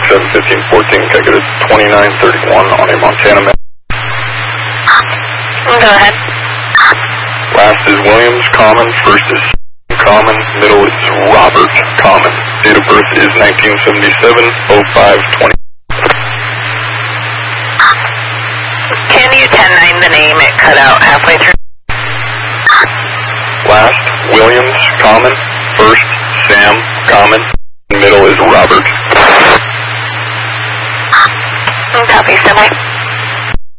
71514, can I get a 2931 on a Montana map? Go ahead. Last is Williams, common. First is common. Middle is Robert, common. Date of birth is 1977-05-20. Can you 10-9 the name? It cut out halfway through. Last, Williams, common. First, Sam, common. Middle is Robert. Copy, stand by.